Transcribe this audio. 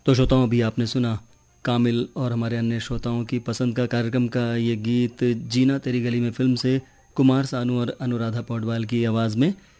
तो श्रोताओं, अभी आपने सुना कामिल और हमारे अन्य श्रोताओं की पसंद का कार्यक्रम का ये गीत जीना तेरी गली में फिल्म से कुमार सानू और अनुराधा पौडवाल की आवाज़ में।